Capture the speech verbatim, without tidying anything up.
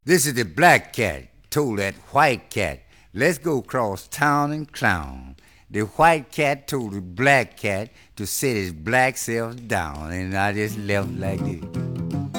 This is the black cat told that white cat, let's go cross town and clown. The white cat told the black cat to sit his black self down, and I just left like this.